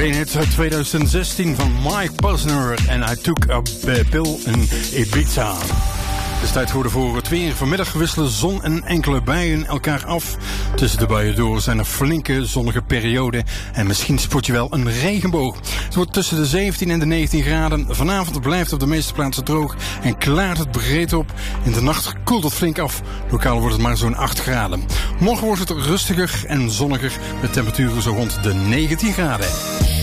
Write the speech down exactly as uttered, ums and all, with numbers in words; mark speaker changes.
Speaker 1: Een hit uit twintig zestien van Mike Posner en I Took a Pill in Ibiza. Het is tijd geworden voor het weer. Vanmiddag wisselen zon en enkele buien elkaar af. Tussen de buien door zijn er flinke zonnige perioden en misschien spot je wel een regenboog. Het wordt tussen de zeventien en de negentien graden. Vanavond blijft op de meeste plaatsen droog en klaart het breed op. In de nacht koelt het flink af. Lokaal wordt het maar zo'n acht graden. Morgen wordt het rustiger en zonniger met temperaturen zo rond de negentien graden.